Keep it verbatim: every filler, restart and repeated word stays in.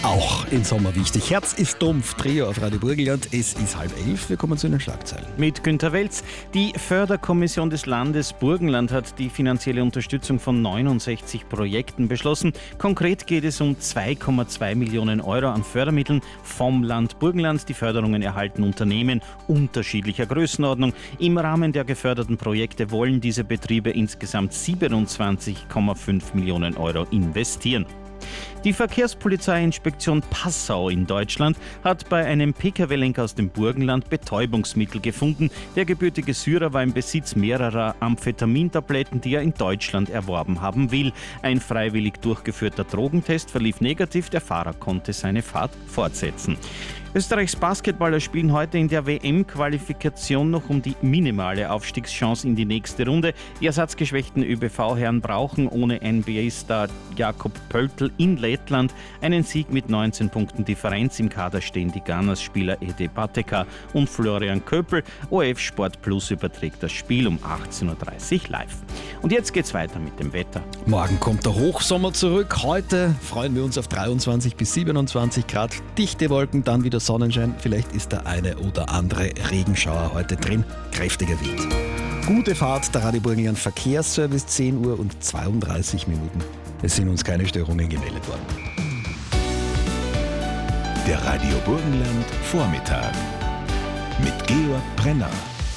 Auch im Sommer wichtig. Herz ist dumpf, Trio auf Radio Burgenland. Es ist halb elf, wir kommen zu den Schlagzeilen. Mit Günter Welz. Die Förderkommission des Landes Burgenland hat die finanzielle Unterstützung von neunundsechzig Projekten beschlossen. Konkret geht es um zwei Komma zwei Millionen Euro an Fördermitteln vom Land Burgenland. Die Förderungen erhalten Unternehmen unterschiedlicher Größenordnung. Im Rahmen der geförderten Projekte wollen diese Betriebe insgesamt siebenundzwanzig Komma fünf Millionen Euro investieren. Die Verkehrspolizeiinspektion Passau in Deutschland hat bei einem P K W-Lenker aus dem Burgenland Betäubungsmittel gefunden. Der gebürtige Syrer war im Besitz mehrerer Amphetamintabletten, die er in Deutschland erworben haben will. Ein freiwillig durchgeführter Drogentest verlief negativ. Der Fahrer konnte seine Fahrt fortsetzen. Österreichs Basketballer spielen heute in der W M-Qualifikation noch um die minimale Aufstiegschance in die nächste Runde. Die ersatzgeschwächten Ö B V-Herren brauchen ohne N B A-Star Jakob Pöltl in Lettland einen Sieg mit neunzehn Punkten Differenz. Im Kader stehen die Gunners-Spieler Ede Pateka und Florian Köppel. O R F Sport Plus überträgt das Spiel um achtzehn Uhr dreißig live. Und jetzt geht's weiter mit dem Wetter. Morgen kommt der Hochsommer zurück. Heute freuen wir uns auf dreiundzwanzig bis siebenundzwanzig Grad. Dichte Wolken, dann wieder Sonnenschein. Vielleicht ist der eine oder andere Regenschauer heute drin. Kräftiger Wind. Gute Fahrt, der Radio Burgenland Verkehrsservice, zehn Uhr und zweiunddreißig Minuten. Es sind uns keine Störungen gemeldet worden. Der Radio Burgenland Vormittag mit Georg Brenner.